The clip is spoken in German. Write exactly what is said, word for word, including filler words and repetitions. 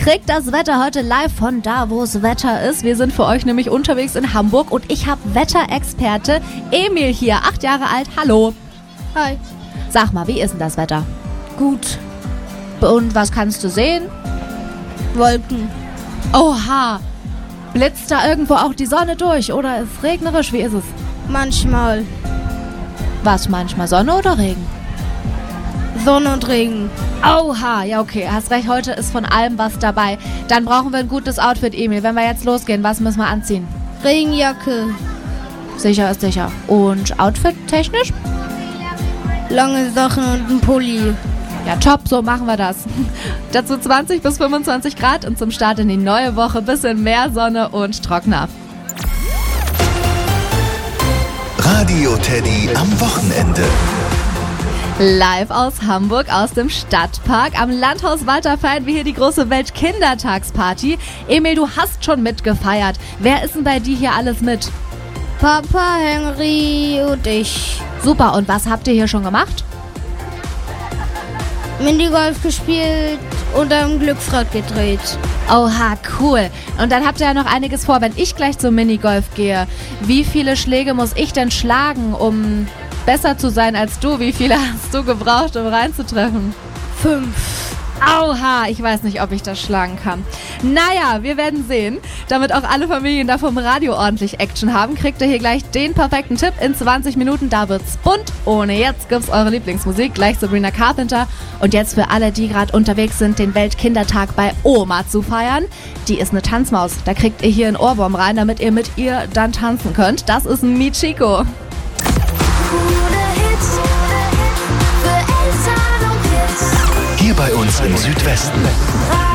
kriegt das Wetter heute live von da, wo es Wetter ist. Wir sind für euch nämlich unterwegs in Hamburg und ich habe Wetterexperte Emil hier, acht Jahre alt. Hallo. Hi. Sag mal, wie ist denn das Wetter? Gut. Und was kannst du sehen? Wolken. Oha. Blitzt da irgendwo auch die Sonne durch oder ist regnerisch? Wie ist es? Manchmal. Was, manchmal Sonne oder Regen? Sonne und Regen. Oha, ja okay, hast recht, heute ist von allem was dabei. Dann brauchen wir ein gutes Outfit, Emil. Wenn wir jetzt losgehen, was müssen wir anziehen? Regenjacke. Sicher ist sicher. Und Outfit technisch? Lange Sachen und ein Pulli. Ja, top, so machen wir das. Dazu zwanzig bis fünfundzwanzig Grad und zum Start in die neue Woche bisschen mehr Sonne und trockener. Radio Teddy am Wochenende. Live aus Hamburg, aus dem Stadtpark. Am Landhaus Walter feiern wir hier die große Weltkindertagsparty. Emil, du hast schon mitgefeiert. Wer ist denn bei dir hier alles mit? Papa, Henry und ich. Super, und was habt ihr hier schon gemacht? Minigolf gespielt und am Glücksrad gedreht. Oha, cool. Und dann habt ihr ja noch einiges vor, wenn ich gleich zum Minigolf gehe. Wie viele Schläge muss ich denn schlagen, um besser zu sein als du? Wie viele hast du gebraucht, um reinzutreffen? Fünf. Auha, ich weiß nicht, ob ich das schlagen kann. Naja, wir werden sehen. Damit auch alle Familien da vom Radio ordentlich Action haben, kriegt ihr hier gleich den perfekten Tipp. In zwanzig Minuten, da wird's bunt. Ohne jetzt gibt's eure Lieblingsmusik, gleich Sabrina Carpenter. Und jetzt für alle, die gerade unterwegs sind, den Weltkindertag bei Oma zu feiern. Die ist eine Tanzmaus. Da kriegt ihr hier einen Ohrwurm rein, damit ihr mit ihr dann tanzen könnt. Das ist Michiko. Hier bei uns im Südwesten.